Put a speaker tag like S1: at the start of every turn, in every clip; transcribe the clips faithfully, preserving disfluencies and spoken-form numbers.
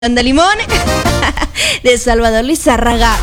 S1: de limón de Salvador Lizárraga.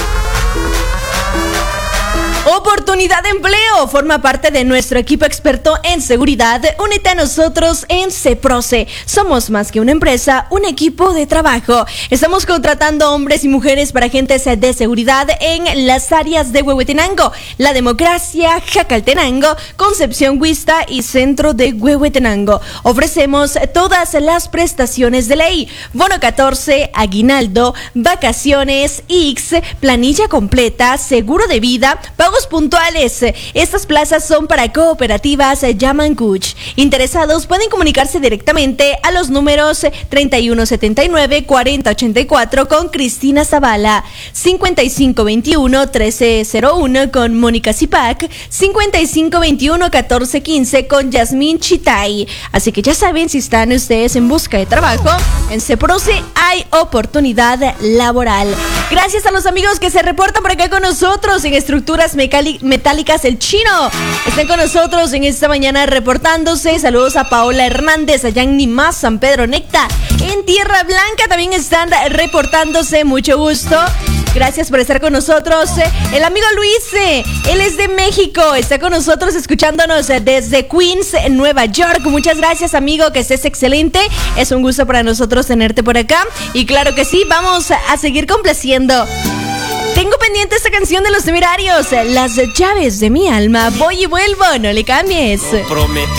S1: Oportunidad de empleo. Forma parte de nuestro equipo experto en seguridad. Únete a nosotros en CEPROCE. Somos más que una empresa, un equipo de trabajo. Estamos contratando hombres y mujeres para agentes de seguridad en las áreas de Huehuetenango, La Democracia, Jacaltenango, Concepción Huista y Centro de Huehuetenango. Ofrecemos todas las prestaciones de ley: bono catorce, aguinaldo, vacaciones, I X, planilla completa, seguro de vida, pagos puntuales. Estas plazas son para cooperativas Yamancuch. Interesados pueden comunicarse directamente a los números treinta y uno setenta y nueve, cuarenta ochenta y cuatro con Cristina Zavala, cincuenta y cinco veintiuno, trece cero uno con Mónica Zipac, cincuenta y cinco veintiuno, catorce quince con Yasmín Chitay. Así que ya saben, si están ustedes en busca de trabajo, en CEPROCE hay oportunidad laboral. Gracias a los amigos que se reportan por acá con nosotros en Estructuras Metálicas El Chino. Están con nosotros en esta mañana reportándose. Saludos a Paola Hernández, allá en Nimás, San Pedro Necta. En Tierra Blanca también están reportándose. Mucho gusto. Gracias por estar con nosotros. El amigo Luis, él es de México, está con nosotros escuchándonos desde Queens, Nueva York. Muchas gracias, amigo, que estés excelente. Es un gusto para nosotros tenerte por acá. Y claro que sí, vamos a seguir complaciendo. Tengo pendiente esta canción de Los Temerarios, Las Llaves de mi Alma. Voy y vuelvo, no le cambies.